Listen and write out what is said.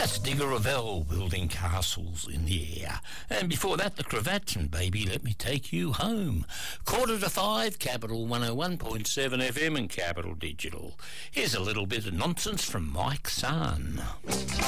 That's Digger Revell, Building Castles in the Air. And before that, the Cravats and Baby Let Me Take You Home. 4:45, Capital 101.7 FM and Capital Digital. Here's a little bit of nonsense from Mike San.